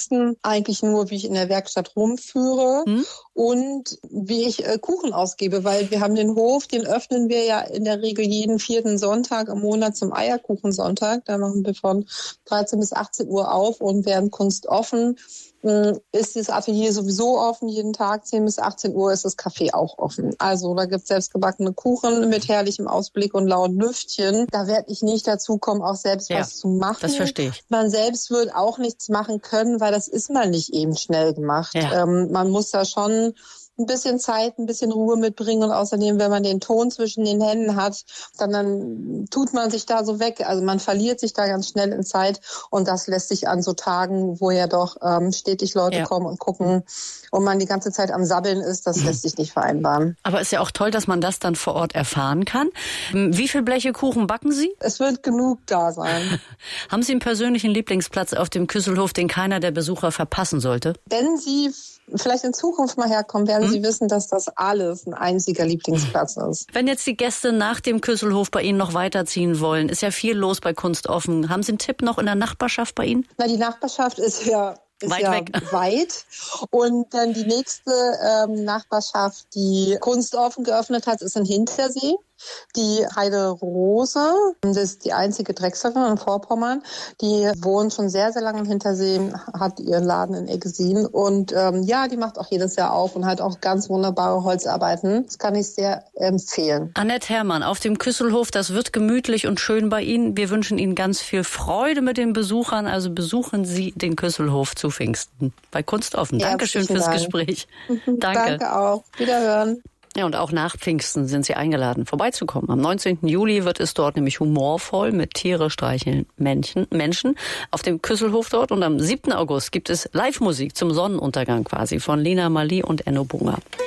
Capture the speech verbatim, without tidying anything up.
Ansonsten eigentlich nur, wie ich in der Werkstatt rumführe hm? und wie ich äh, Kuchen ausgebe, weil wir haben den Hof, den öffnen wir ja in der Regel jeden vierten Sonntag im Monat zum Eierkuchensonntag. Da machen wir von dreizehn bis achtzehn Uhr auf und während Kunst offen ist das Atelier sowieso offen, jeden Tag zehn bis achtzehn Uhr ist das Café auch offen. Also da gibt's selbstgebackene Kuchen mit herrlichem Ausblick und lauen Lüftchen. Da werde ich nicht dazu kommen, auch selbst ja, was zu machen. Das verstehe ich. Man selbst wird auch nichts machen können, weil das ist mal nicht eben schnell gemacht. Ja. Ähm, man muss da schon ein bisschen Zeit, ein bisschen Ruhe mitbringen und außerdem, wenn man den Ton zwischen den Händen hat, dann, dann tut man sich da so weg. Also man verliert sich da ganz schnell in Zeit und das lässt sich an so Tagen, wo ja doch ähm, stetig Leute ja. kommen und gucken und man die ganze Zeit am Sabbeln ist, das lässt sich nicht vereinbaren. Aber ist ja auch toll, dass man das dann vor Ort erfahren kann. Wie viel Bleche Kuchen backen Sie? Es wird genug da sein. Haben Sie einen persönlichen Lieblingsplatz auf dem Küsselhof, den keiner der Besucher verpassen sollte? Wenn Sie vielleicht in Zukunft mal herkommen, werden hm? Sie wissen, dass das alles ein einziger Lieblingsplatz ist. Wenn jetzt die Gäste nach dem Küsselhof bei Ihnen noch weiterziehen wollen, ist ja viel los bei Kunst offen. Haben Sie einen Tipp noch in der Nachbarschaft bei Ihnen? Na, die Nachbarschaft ist ja ist weit ja weg. weit. Und dann die nächste ähm, Nachbarschaft, die Kunst offen geöffnet hat, ist in Hintersee. Die Heide Rose, das ist die einzige Drechslerin in Vorpommern, die wohnt schon sehr, sehr lange im Hintersee, hat ihren Laden in Eggesin und ähm, ja, die macht auch jedes Jahr auf und hat auch ganz wunderbare Holzarbeiten. Das kann ich sehr empfehlen. Annette Herrmann auf dem Küsselhof, das wird gemütlich und schön bei Ihnen. Wir wünschen Ihnen ganz viel Freude mit den Besuchern, also besuchen Sie den Küsselhof zu Pfingsten bei Kunst offen. Ja, Dankeschön fürs Dank. Gespräch. Danke. Danke auch. Wiederhören. Ja, und auch nach Pfingsten sind Sie eingeladen, vorbeizukommen. Am neunzehnten Juli wird es dort nämlich humorvoll mit Tiere streicheln Menschen, Menschen auf dem Küsselhof dort. Und am siebten August gibt es Live-Musik zum Sonnenuntergang quasi von Lena Marley und Enno Bunger.